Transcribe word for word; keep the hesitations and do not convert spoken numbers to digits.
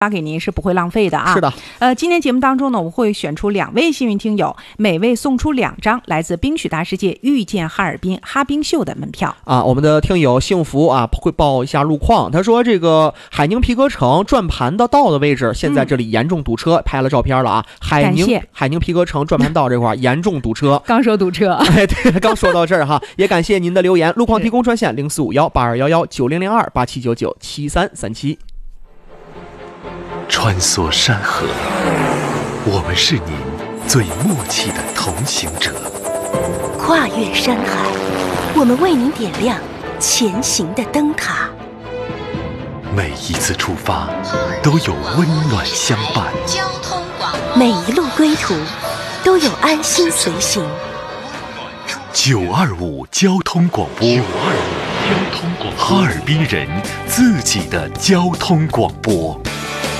发给您是不会浪费的啊。 是的， 呃，今天节目当中呢，我会选出两位幸运听友，每位送出两张来自冰雪大世界遇见哈尔滨哈冰秀的门票啊。我们的听友幸福啊会报一下路况，他说这个海宁皮革城转盘的道的位置，现在这里严重堵车，嗯、拍了照片了啊。海宁海宁皮革城转盘道这块严重堵车， 刚说堵车， 哎，对，刚说到这儿哈，也感谢您的留言。路况提供专线零四五幺八二幺幺九零零二八七九九七三三七。 穿梭山河，我们是您最默契的同行者； 跨越山海，我们为您点亮前行的灯塔。 每一次出发，都有温暖相伴； 每一路归途，都有安心随行。 九二五交通广播，九二五交通广播，哈尔滨人自己的交通广播。